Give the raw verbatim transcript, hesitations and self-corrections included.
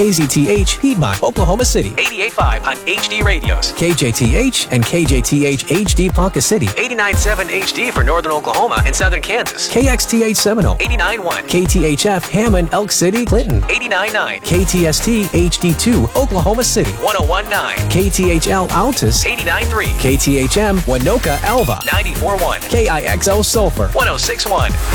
K Z T H Piedmont, Oklahoma City. eighty-eight point five on H D Radios. K J T H and K J T H H D Ponca City. eighty-nine point seven H D for northern Oklahoma and southern Kansas. K X T H Seminole. eighty-nine point one. K T H F Hammond, Elk City, Clinton. eighty-nine point nine. K T S T H D two, Oklahoma City. one oh one point nine. K T H L Altus. eighty-nine point three. K T H M Winoka, Alva. ninety-four point one. K I X O Sulphur. one oh six point one.